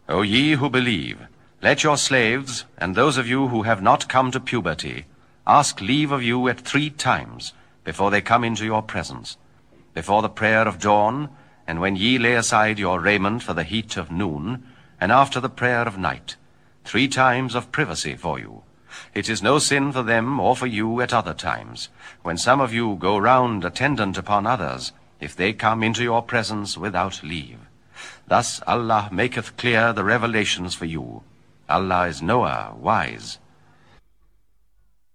O ye who believe, let your slaves, and those of you who have not come to puberty, ask leave of you at 3 times, before they come into your presence, before the prayer of dawn, and when ye lay aside your raiment for the heat of noon, and after the prayer of night, 3 times of privacy for you. It is no sin for them or for you at other times, when some of you go round attendant upon others, if they come into your presence without leave. Thus Allah maketh clear the revelations for you. Allah is knower, wise.